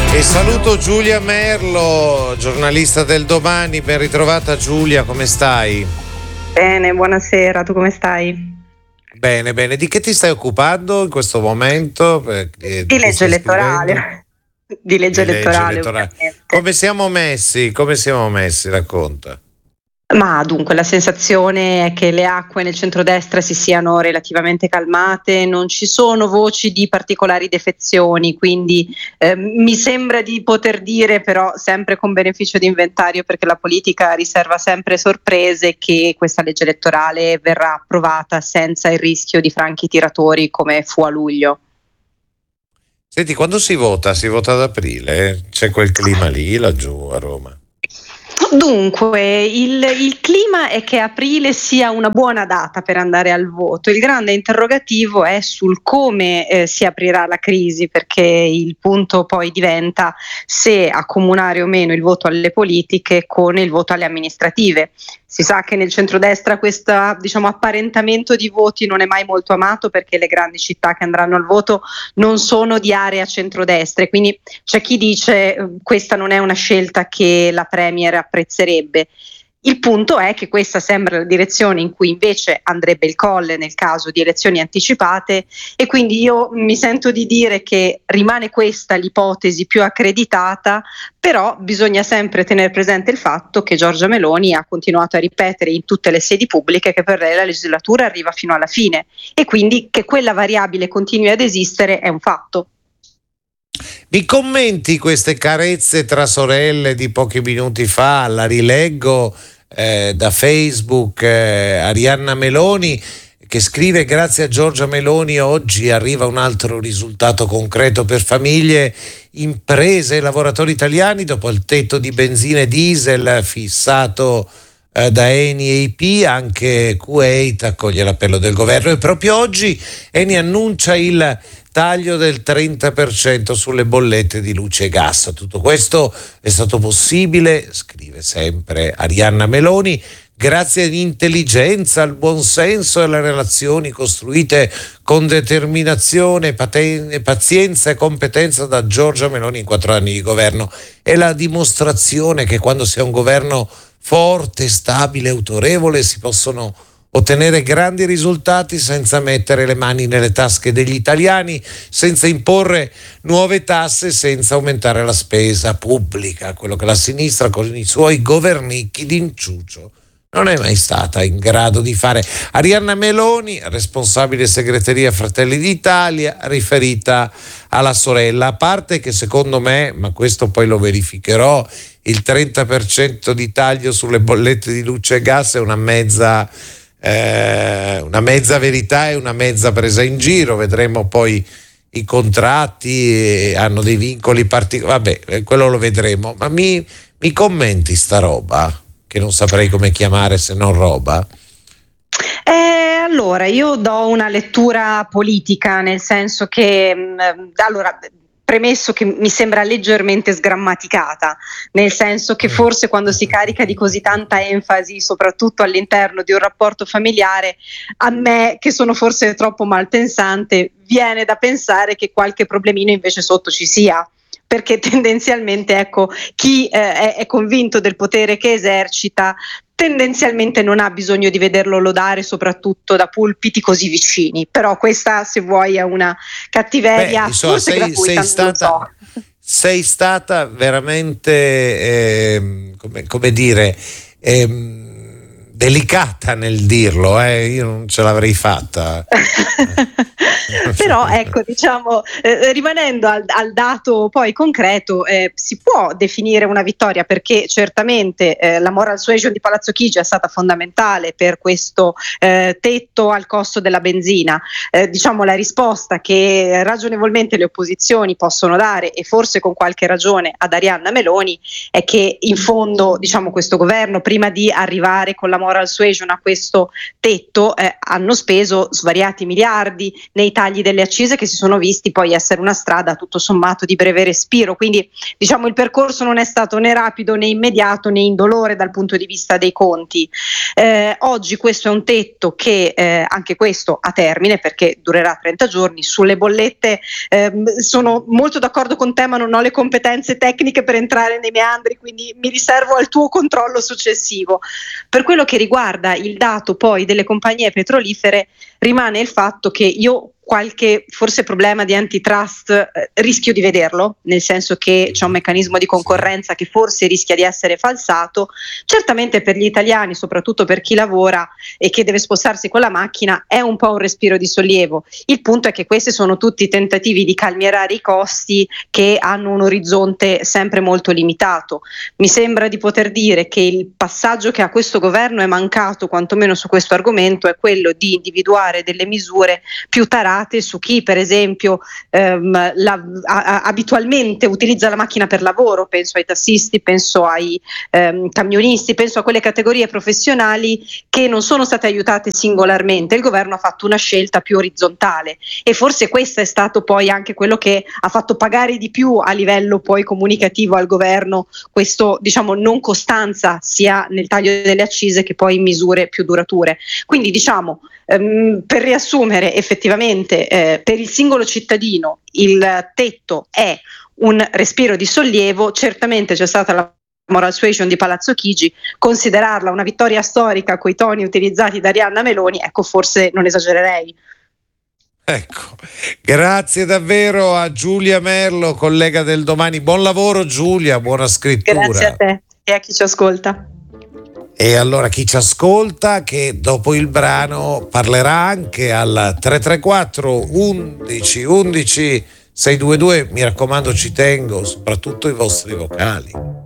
E saluto Giulia Merlo, giornalista del Domani. Ben ritrovata Giulia, come stai? Bene, buonasera, tu come stai? Bene, bene. Di che ti stai occupando in questo momento? Di legge elettorale. Di legge elettorale, ovviamente. Come siamo messi? Racconta. Ma dunque la sensazione è che le acque nel centrodestra si siano relativamente calmate, non ci sono voci di particolari defezioni, quindi mi sembra di poter dire, però sempre con beneficio di inventario, perché la politica riserva sempre sorprese, che questa legge elettorale verrà approvata senza il rischio di franchi tiratori come fu a luglio. Senti, quando si vota? Si vota ad aprile? C'è quel clima lì laggiù a Roma? Dunque, il clima è che aprile sia una buona data per andare al voto. Il grande interrogativo è sul come si aprirà la crisi, perché il punto poi diventa se accomunare o meno il voto alle politiche con il voto alle amministrative. Si sa che nel centrodestra questo, apparentamento di voti non è mai molto amato, perché le grandi città che andranno al voto non sono di area centrodestra, e quindi c'è chi dice questa non è una scelta che la Premier apprezzerebbe. Il punto è che questa sembra la direzione in cui invece andrebbe il Colle nel caso di elezioni anticipate, e quindi io mi sento di dire che rimane questa l'ipotesi più accreditata, però bisogna sempre tenere presente il fatto che Giorgia Meloni ha continuato a ripetere in tutte le sedi pubbliche che per lei la legislatura arriva fino alla fine, e quindi che quella variabile continui ad esistere è un fatto. Mi commenti queste carezze tra sorelle di pochi minuti fa? La rileggo da Facebook. Arianna Meloni che scrive: grazie a Giorgia Meloni oggi arriva un altro risultato concreto per famiglie, imprese e lavoratori italiani dopo il tetto di benzina e diesel fissato da Eni e IP. Anche Kuwait accoglie l'appello del governo, e proprio oggi Eni annuncia il taglio del 30% sulle bollette di luce e gas. Tutto questo è stato possibile, scrive sempre Arianna Meloni, grazie all'intelligenza, al buonsenso e alle relazioni costruite con determinazione, pazienza e competenza da Giorgia Meloni in 4 anni di governo. È la dimostrazione che quando si ha un governo forte, stabile, autorevole, si possono ottenere grandi risultati senza mettere le mani nelle tasche degli italiani, senza imporre nuove tasse, senza aumentare la spesa pubblica, quello che la sinistra con i suoi governicchi d'inciucio non è mai stata in grado di fare. Arianna Meloni, responsabile segreteria Fratelli d'Italia, riferita alla sorella. A parte che secondo me, ma questo poi lo verificherò, il 30% di taglio sulle bollette di luce e gas è una mezza verità e una mezza presa in giro. Vedremo poi i contratti, hanno dei vincoli particolari, vabbè, quello lo vedremo. Ma mi commenti sta roba che non saprei come chiamare se non roba? Allora, io do una lettura politica, nel senso che premesso che mi sembra leggermente sgrammaticata, nel senso che forse quando si carica di così tanta enfasi, soprattutto all'interno di un rapporto familiare, a me, che sono forse troppo malpensante, viene da pensare che qualche problemino invece sotto ci sia. Perché tendenzialmente, ecco, chi è convinto del potere che esercita tendenzialmente non ha bisogno di vederlo lodare, soprattutto da pulpiti così vicini. Però questa, se vuoi, è una cattiveria forse gratuita, non lo so. Sei stata veramente, come dire, delicata nel dirlo, io non ce l'avrei fatta. Però ecco, rimanendo al dato poi concreto, si può definire una vittoria, perché certamente la moral suasion di Palazzo Chigi è stata fondamentale per questo tetto al costo della benzina. La risposta che ragionevolmente le opposizioni possono dare, e forse con qualche ragione, ad Arianna Meloni, è che in fondo questo governo, prima di arrivare con la moral moral suasion, a questo tetto, hanno speso svariati miliardi nei tagli delle accise che si sono visti poi essere una strada tutto sommato di breve respiro, quindi diciamo il percorso non è stato né rapido né immediato né indolore dal punto di vista dei conti. Oggi questo è un tetto che anche questo a termine, perché durerà 30 giorni. Sulle bollette sono molto d'accordo con te, ma non ho le competenze tecniche per entrare nei meandri, quindi mi riservo al tuo controllo successivo. Per quello che riguarda il dato poi delle compagnie petrolifere, rimane il fatto che io qualche forse problema di antitrust rischio di vederlo, nel senso che c'è un meccanismo di concorrenza che forse rischia di essere falsato. Certamente per gli italiani, soprattutto per chi lavora e che deve spostarsi con la macchina, è un po' un respiro di sollievo. Il punto è che questi sono tutti tentativi di calmierare i costi che hanno un orizzonte sempre molto limitato. Mi sembra di poter dire che il passaggio che a questo governo è mancato, quantomeno su questo argomento, è quello di individuare delle misure più tarate su chi per esempio abitualmente utilizza la macchina per lavoro, penso ai tassisti, penso ai camionisti, penso a quelle categorie professionali che non sono state aiutate singolarmente. Il governo ha fatto una scelta più orizzontale e forse questo è stato poi anche quello che ha fatto pagare di più a livello poi comunicativo al governo questo, diciamo, non costanza sia nel taglio delle accise che poi in misure più durature. Quindi diciamo, per riassumere, effettivamente per il singolo cittadino il tetto è un respiro di sollievo. Certamente c'è stata la moral suasion di Palazzo Chigi, considerarla una vittoria storica coi toni utilizzati da Arianna Meloni, ecco, forse non esagererei. Ecco, grazie davvero a Giulia Merlo, collega del Domani. Buon lavoro Giulia, buona scrittura. Grazie a te e a chi ci ascolta. E allora chi ci ascolta, che dopo il brano parlerà anche al 334 11 11 622, mi raccomando, ci tengo, soprattutto i vostri vocali.